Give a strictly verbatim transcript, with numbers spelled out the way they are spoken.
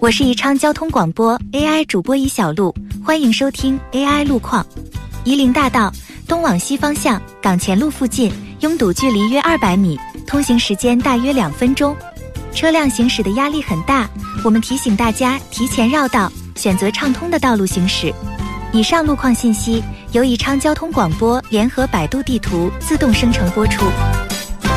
我是宜昌交通广播 A I 主播宜小璐，欢迎收听 A I 路况。夷陵大道东往西方向港前路附近拥堵距离约二百米，通行时间大约两分钟，车辆行驶的压力很大，我们提醒大家提前绕道，选择畅通的道路行驶。以上路况信息由宜昌交通广播联合百度地图自动生成播出。